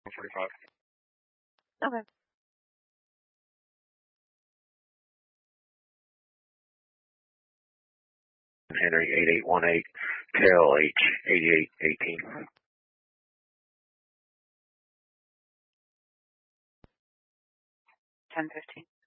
45. Okay. Henry 8818, tail H 8818. 10:15.